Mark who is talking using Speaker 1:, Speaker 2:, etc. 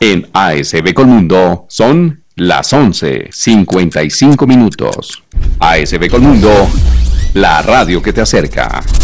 Speaker 1: En ASB Colmundo son las 11:55 minutos. ASB Colmundo, la radio que te acerca.